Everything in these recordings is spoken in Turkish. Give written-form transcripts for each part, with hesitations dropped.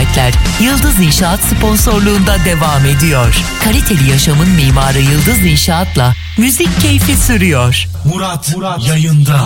Saatler Yıldız İnşaat sponsorluğunda devam ediyor. Kaliteli yaşamın mimarı Yıldız İnşaat'la müzik keyfi sürüyor. Murat yayında.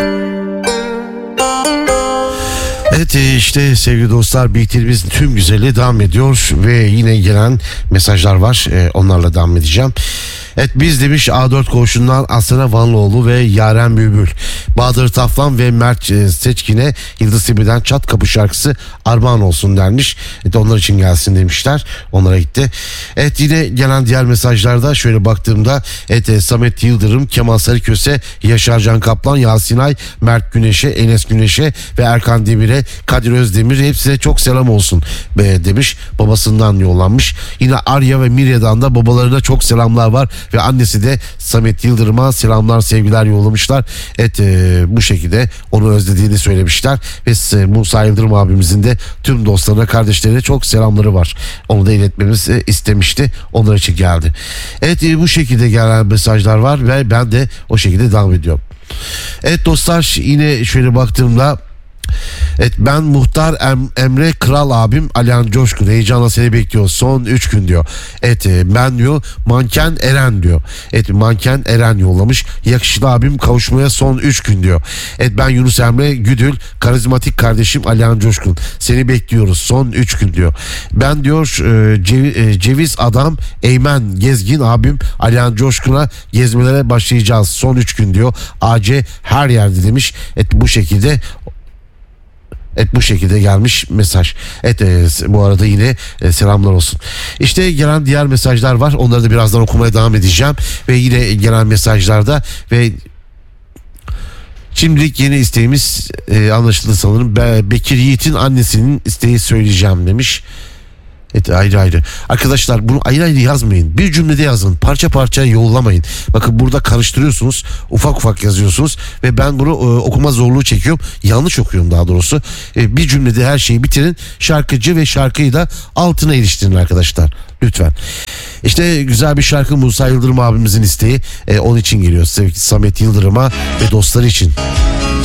Evet, işte sevgili dostlar, birlikteliğimiz tüm güzelliği devam ediyor ve yine gelen mesajlar var, onlarla devam edeceğim. Evet, biz demiş A4 koğuşundan Asena Vanlıoğlu ve Yaren Bülbül, Bahadır Taflan ve Mert Seçkin'e Yıldız TV'den Çat Kapı şarkısı armağan olsun dermiş. Evet, onlar için gelsin demişler, onlara gitti. Evet, yine gelen diğer mesajlarda şöyle baktığımda Samet Yıldırım, Kemal Sarıköse, Yaşar Can Kaplan, Yasin Ay, Mert Güneş'e, Enes Güneş'e ve Erkan Demir'e, Kadir Özdemir, hepsine çok selam olsun demiş, babasından yollanmış. Yine Arya ve Mirya'dan da babalarına çok selamlar var ve annesi de Samet Yıldırım'a selamlar, sevgiler yollamışlar. Evet, bu şekilde onu özlediğini söylemişler ve Musa Yıldırım abimizin de tüm dostlarına, kardeşlerine çok selamları var. Onu da iletmemizi istemişti. Onlar için geldi. Evet, bu şekilde gelen mesajlar var ve ben de o şekilde devam ediyorum. Evet dostlar, yine şöyle baktığımda evet, ben Muhtar Emre Kral abim Alihan Coşkun, heyecanla seni bekliyor son 3 gün diyor. Evet, ben diyor Manken Eren diyor. Evet, Manken Eren yollamış. Yakışıklı abim kavuşmaya son 3 gün diyor. Evet, ben Yunus Emre Güdül, karizmatik kardeşim Alihan Coşkun, seni bekliyoruz son 3 gün diyor. Ben diyor Ceviz Adam Eymen Gezgin abim Alihan Coşkun'a gezmelere başlayacağız son 3 gün diyor. AC her yerde demiş. Evet, bu şekilde. Evet, bu şekilde gelmiş mesaj. Evet, bu arada yine selamlar olsun. İşte gelen diğer mesajlar var. Onları da birazdan okumaya devam edeceğim. Ve yine gelen mesajlarda ve şimdilik yeni isteğimiz anlaşıldı sanırım. Bekir Yiğit'in annesinin isteği söyleyeceğim demiş. Evet, ayrı. Arkadaşlar, bunu ayrı yazmayın. Bir cümlede yazın. Parça parça yollamayın. Bakın, burada karıştırıyorsunuz. Ufak ufak yazıyorsunuz. Ve ben bunu okuma zorluğu çekiyorum. Yanlış okuyorum daha doğrusu. Bir cümlede her şeyi bitirin. Şarkıcı ve şarkıyı da altına iliştirin arkadaşlar. Lütfen. İşte güzel bir şarkı, Musa Yıldırım abimizin isteği. Onun için geliyor. Samet Yıldırım'a ve dostları için.